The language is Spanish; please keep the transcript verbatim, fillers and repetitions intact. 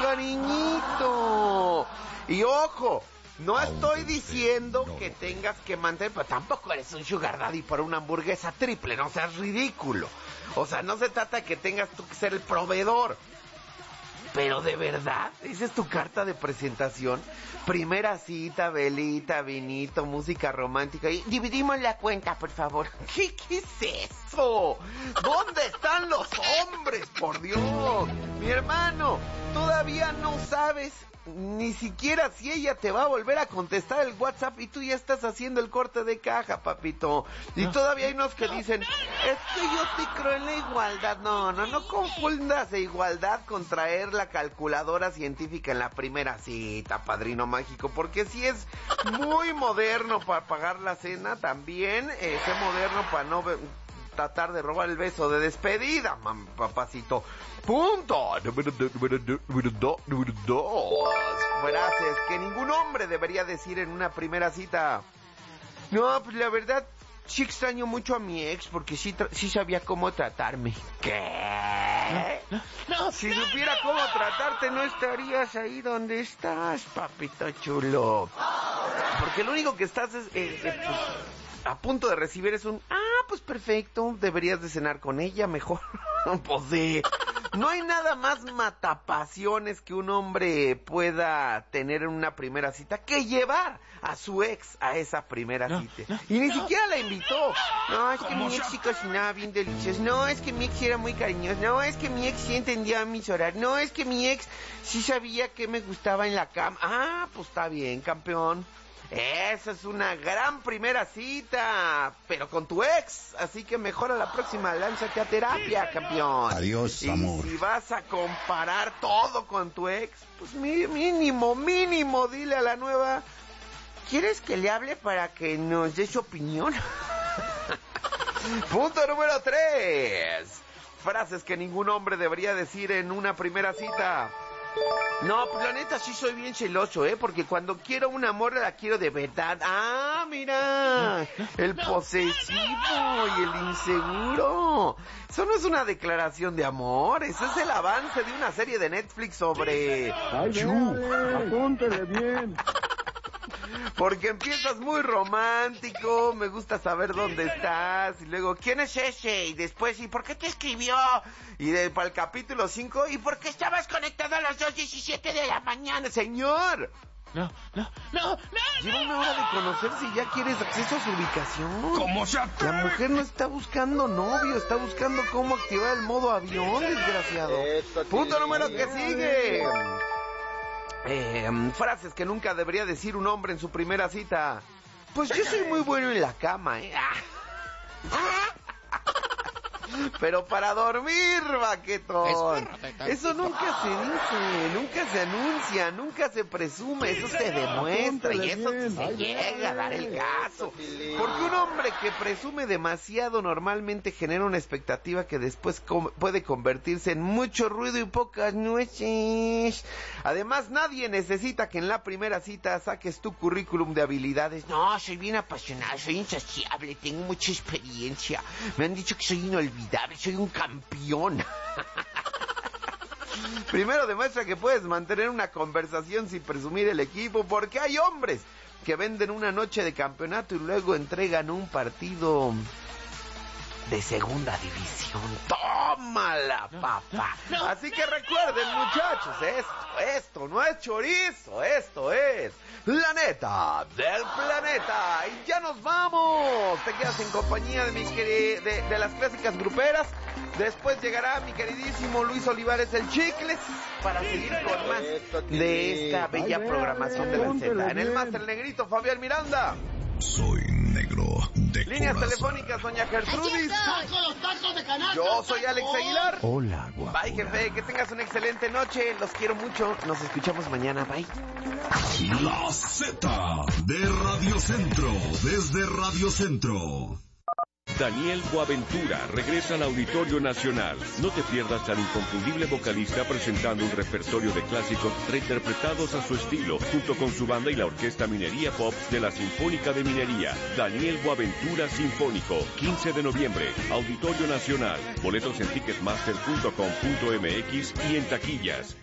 cariñito. Y ojo, no estoy diciendo que tengas que mantener, pero tampoco eres un sugar daddy por una hamburguesa triple, no seas ridículo. O sea, no se trata de que tengas tú que ser el proveedor. Pero de verdad, esa es tu carta de presentación. Primera cita, velita, vinito, música romántica y dividimos la cuenta, por favor. ¿Qué, qué es eso? ¿Dónde están los hombres, por Dios? Mi hermano, todavía no sabes ni siquiera si ella te va a volver a contestar el WhatsApp y tú ya estás haciendo el corte de caja, papito. Y todavía hay unos que dicen, es que yo sí creo en la igualdad. No, no, no confundas la igualdad con traer la calculadora científica en la primera cita, padrino mágico, porque si es muy moderno para pagar la cena, también es moderno para no tratar de robar el beso de despedida, mam, papacito. Punto. Número, número, número, do, número dos. Frases que ningún hombre debería decir en una primera cita. No, pues la verdad, sí extraño mucho a mi ex porque sí, tra- sí sabía cómo tratarme. ¿Qué? No, no, no, si supiera no, cómo tratarte, no estarías ahí donde estás, papito chulo. Porque lo único que estás es... Eh, eh, pues, a punto de recibir es un, ah, pues perfecto, deberías de cenar con ella mejor. Pues sí, no hay nada más matapasiones que un hombre pueda tener en una primera cita que llevar a su ex a esa primera no, cita. No, y ni no, siquiera la invitó. No, es que mi ex sí cocinaba bien delicioso. No, es que mi ex sí era muy cariñoso. No, es que mi ex sí entendía mis horarios. No, es que mi ex sí sabía que me gustaba en la cama. Ah, pues está bien, campeón. Esa es una gran primera cita, pero con tu ex, así que mejor a la próxima lánzate a terapia, campeón. Adiós, y amor. Si vas a comparar todo con tu ex, pues mínimo, mínimo, dile a la nueva, ¿quieres que le hable para que nos dé su opinión? Punto número tres. Frases que ningún hombre debería decir en una primera cita. No, pues la neta sí soy bien celoso, ¿eh? Porque cuando quiero una morra la quiero de verdad. Ah, mira, el posesivo y el inseguro. Eso no es una declaración de amor, eso es el avance de una serie de Netflix sobre... Ay, véale, apúntele bien. Porque empiezas muy romántico, me gusta saber dónde estás, y luego, ¿quién es ese? Y después, ¿y por qué te escribió? Y de, para el capítulo cinco, ¿y por qué estabas conectado a las dos diecisiete de la mañana, señor? No, no, no, no. Lleva una hora de conocer si ya quieres acceso a su ubicación. ¿Cómo se atreve? La mujer no está buscando novio, está buscando cómo activar el modo avión, desgraciado. Punto número que sigue. Eh, frases que nunca debería decir un hombre en su primera cita. Pues yo soy muy bueno en la cama, ¿eh? Pero para dormir, baquetón. Eso nunca se dice, nunca se anuncia, nunca se presume, eso se demuestra y eso sí se llega a dar el caso. Porque un hombre que presume demasiado normalmente genera una expectativa que después com- puede convertirse en mucho ruido y pocas nueces. Además, nadie necesita que en la primera cita saques tu currículum de habilidades. No, soy bien apasionado, soy insaciable, tengo mucha experiencia. Me han dicho que soy inolvidable. Soy un campeón. Primero demuestra que puedes mantener una conversación sin presumir el equipo, porque hay hombres que venden una noche de campeonato y luego entregan un partido de segunda división. ¡Tómala, papá! Así que recuerden, muchachos, esto, esto no es chorizo, esto es la neta del planeta. Y ya nos vamos. Te quedas en compañía de, mi queri- de, de las clásicas gruperas. Después llegará mi queridísimo Luis Olivares el Chicles para seguir con más de esta bella programación de la Z. En el máster, el negrito Fabián Miranda. Soy negro de Líneas corazón. telefónicas, doña Gertrudis. Yo soy Alex Aguilar. Hola, guapo. Bye, jefe, que tengas una excelente noche. Los quiero mucho. Nos escuchamos mañana. Bye. La Z de Radio Centro, desde Radio Centro. Daniel Boaventura regresa al Auditorio Nacional. No te pierdas al inconfundible vocalista presentando un repertorio de clásicos reinterpretados a su estilo, junto con su banda y la Orquesta Minería Pop de la Sinfónica de Minería. Daniel Boaventura Sinfónico, quince de noviembre, Auditorio Nacional. Boletos en ticketmaster punto com punto m x y en taquillas.